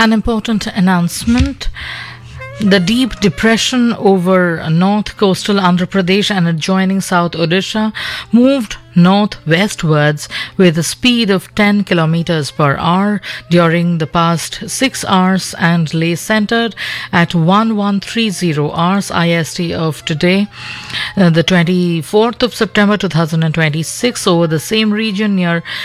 An important announcement. The deep depression over north coastal Andhra Pradesh and adjoining South Odisha moved northwestwards with a speed of 10 kilometers per hour during the past 6 hours and lay centered at 1130 hours IST of today, the 24th of September 2026, over the same region near